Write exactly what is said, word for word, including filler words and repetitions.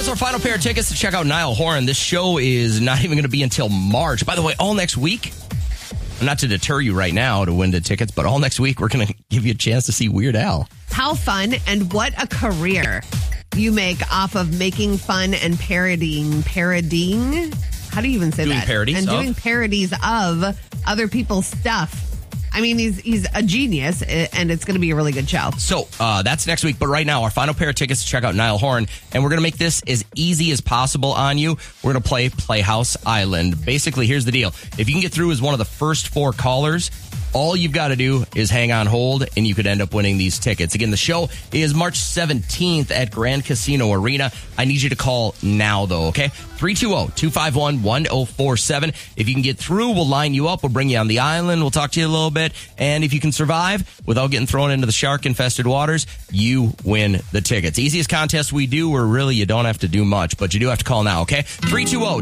Here's our final pair of tickets to check out Niall Horan. This show is not even going to be until March. By the way, all next week, not to deter you right now to win the tickets, but all next week, we're going to give you a chance to see Weird Al. How fun and what a career you make off of making fun and parodying. Parodying? How do you even say doing that? Parodies and of? doing parodies of other people's stuff. I mean, he's he's a genius, and it's going to be a really good show. So uh, that's next week. But right now, our final pair of tickets to check out Niall Horan. And we're going to make this as easy as possible on you. We're going to play Playhouse Island. Basically, here's the deal. If you can get through as one of the first four callers, all you've got to do is hang on hold, and you could end up winning these tickets. Again, the show is March seventeenth at Grand Casino Arena. I need you to call now, though, okay? three two zero, two five one, one zero four seven. If you can get through, we'll line you up. We'll bring you on the island. We'll talk to you a little bit. And if you can survive without getting thrown into the shark-infested waters, you win the tickets. Easiest contest we do, where really you don't have to do much, but you do have to call now, okay? three two zero,